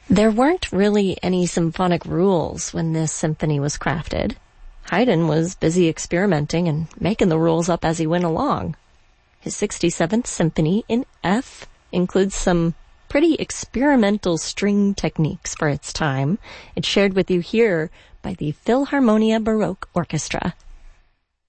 There weren't really any symphonic rules when this symphony was crafted. Haydn was busy experimenting and making the rules up as he went along. His 67th Symphony in F includes some pretty experimental string techniques for its time. It's shared with you here by the Philharmonia Baroque Orchestra.